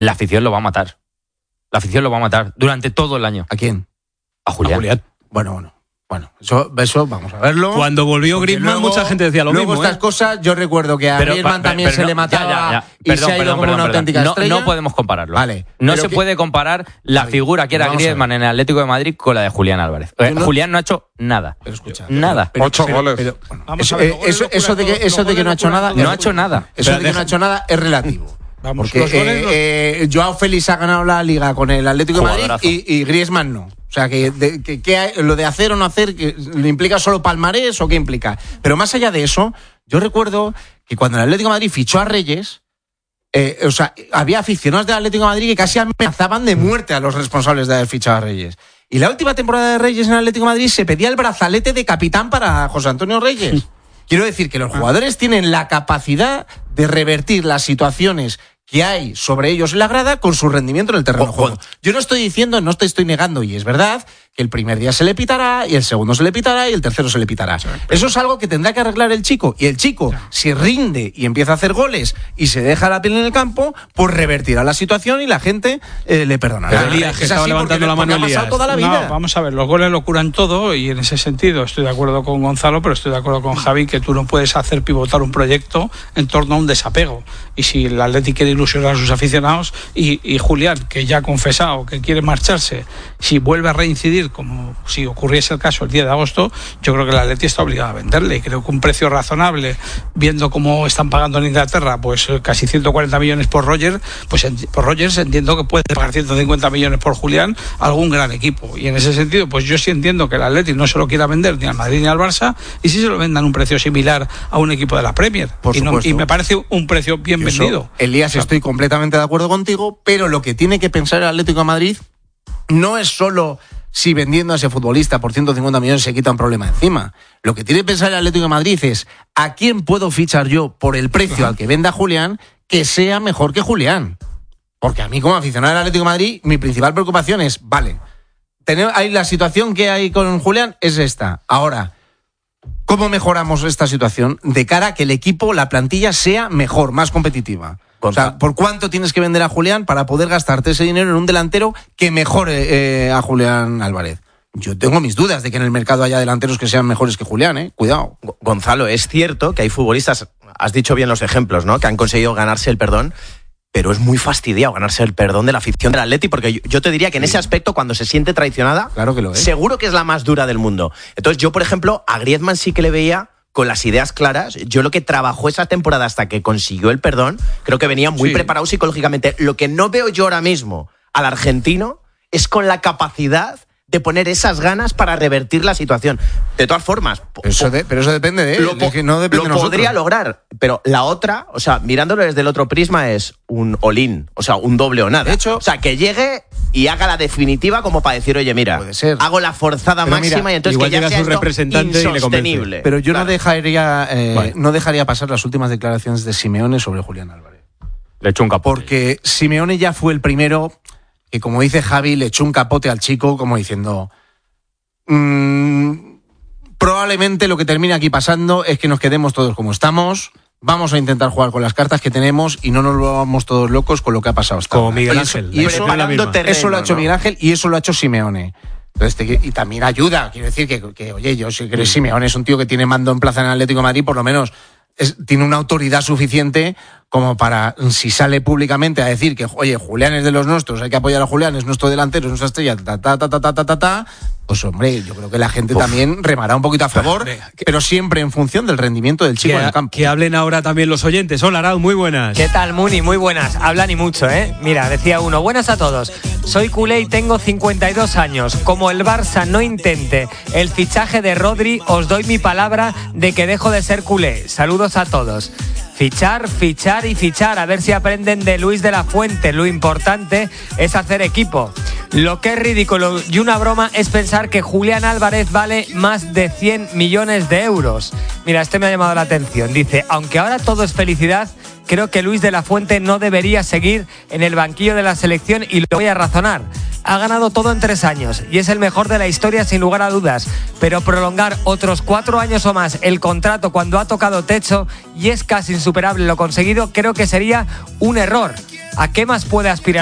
la afición lo va a matar. La afición lo va a matar durante todo el año. ¿A quién? A Julián. Bueno, eso vamos a verlo. Cuando volvió Griezmann, mucha gente decía lo mismo. Luego estas cosas, yo recuerdo que a Griezmann también se le mataba y se ha ido como una auténtica estrella. No podemos compararlo. Vale. No se puede comparar la figura que era Griezmann en el Atlético de Madrid con la de Julián Álvarez. Julián no ha hecho nada. Pero escucha. Nada. 8 goles. Eso de que no ha hecho nada. No ha hecho nada. Eso de que no ha hecho nada es relativo. Vamos, porque Joao Félix ha ganado la Liga con el Atlético de Madrid y Griezmann no. O sea, que lo de hacer o no hacer, ¿le implica solo palmarés o qué implica? Pero más allá de eso, yo recuerdo que cuando el Atlético de Madrid fichó a Reyes, había aficionados del Atlético de Madrid que casi amenazaban de muerte a los responsables de haber fichado a Reyes. Y la última temporada de Reyes en el Atlético de Madrid se pedía el brazalete de capitán para José Antonio Reyes. Quiero decir que los jugadores tienen la capacidad de revertir las situaciones que hay sobre ellos en la grada con su rendimiento en el terreno de juego. Yo no estoy negando, y es verdad, que el primer día se le pitará, y el segundo se le pitará, y el tercero se le pitará. Eso es algo que tendrá que arreglar el chico. Y el chico, si rinde y empieza a hacer goles y se deja la piel en el campo, pues revertirá la situación y la gente le perdonará. Pero Elías, que estaba levantando la mano, Elías. Toda la vida. No, vamos a ver, los goles lo curan todo, y en ese sentido estoy de acuerdo con Gonzalo, pero estoy de acuerdo con Javi, que tú no puedes hacer pivotar un proyecto en torno a un desapego. Y si el Atleti quiere ilusionar a sus aficionados, y Julián, que ya ha confesado que quiere marcharse, si vuelve a reincidir, como si ocurriese el caso el 10 de agosto, yo creo que el Atleti está obligado a venderle, y creo que un precio razonable, viendo cómo están pagando en Inglaterra, pues casi 140 millones por Rodgers, pues por Rodgers entiendo que puede pagar 150 millones por Julián algún gran equipo, y en ese sentido pues yo sí entiendo que el Atleti no se lo quiera vender ni al Madrid ni al Barça, y sí se lo vendan a un precio similar a un equipo de la Premier, y me parece un precio bien vendido. Elías, estoy completamente de acuerdo contigo, pero lo que tiene que pensar el Atlético de Madrid no es solo si vendiendo a ese futbolista por 150 millones se quita un problema encima. Lo que tiene que pensar el Atlético de Madrid es ¿a quién puedo fichar yo por el precio al que venda Julián que sea mejor que Julián? Porque a mí, como aficionado al Atlético de Madrid, mi principal preocupación es, la situación que hay con Julián es esta. Ahora, ¿cómo mejoramos esta situación de cara a que el equipo, la plantilla, sea mejor, más competitiva? O sea, ¿por cuánto tienes que vender a Julián para poder gastarte ese dinero en un delantero que mejore a Julián Álvarez? Yo tengo mis dudas de que en el mercado haya delanteros que sean mejores que Julián, Cuidado. Gonzalo, es cierto que hay futbolistas, has dicho bien los ejemplos, ¿no?, que han conseguido ganarse el perdón, pero es muy fastidiado ganarse el perdón de la afición del Atleti, porque yo te diría que en ese aspecto, cuando se siente traicionada, claro que lo es, seguro que es la más dura del mundo. Entonces yo, por ejemplo, a Griezmann sí que le veía con las ideas claras. Yo lo que trabajó esa temporada hasta que consiguió el perdón, creo que venía muy preparado psicológicamente. Lo que no veo yo ahora mismo al argentino es con la capacidad de poner esas ganas para revertir la situación. De todas formas... Pero eso depende de él, no depende de nosotros. Lo podría lograr, pero la otra, o sea, mirándolo desde el otro prisma, es un all-in, o sea, un doble o nada. De hecho, o sea, que llegue y haga la definitiva como para decir, oye, mira, hago la forzada máxima y entonces que ya sea su representante insostenible. Pero yo no dejaría pasar las últimas declaraciones de Simeone sobre Julián Álvarez. Le echó un capote. Porque Simeone ya fue el primero que, como dice Javi, le echó un capote al chico como diciendo probablemente lo que termine aquí pasando es que nos quedemos todos como estamos, vamos a intentar jugar con las cartas que tenemos y no nos volvamos todos locos con lo que ha pasado hasta como ahora. Miguel Ángel. Y eso lo ha hecho Miguel Ángel y eso lo ha hecho Simeone. Entonces, y también ayuda, quiero decir que oye, yo sí creo que Simeone es un tío que tiene mando en plaza en el Atlético de Madrid, por lo menos tiene una autoridad suficiente como para, si sale públicamente a decir que, oye, Julián es de los nuestros, hay que apoyar a Julián, es nuestro delantero, es nuestra estrella, pues hombre, yo creo que la gente también remará un poquito a favor, pero siempre en función del rendimiento del chico en el campo. Que hablen ahora también los oyentes. Hola, Arau, muy buenas. ¿Qué tal, Muni? Muy buenas. Hablan y mucho, ¿eh? Mira, decía uno, buenas a todos. Soy culé y tengo 52 años. Como el Barça no intente el fichaje de Rodri, os doy mi palabra de que dejo de ser culé. Saludos a todos. Fichar, fichar y fichar, a ver si aprenden de Luis de la Fuente. Lo importante es hacer equipo. Lo que es ridículo y una broma es pensar que Julián Álvarez vale más de 100 millones de euros. Mira, este me ha llamado la atención. Dice, aunque ahora todo es felicidad, creo que Luis de la Fuente no debería seguir en el banquillo de la selección y lo voy a razonar. Ha ganado todo en 3 años y es el mejor de la historia sin lugar a dudas, pero prolongar otros 4 años o más el contrato cuando ha tocado techo y es casi insuperable lo conseguido, creo que sería un error. ¿A qué más puede aspirar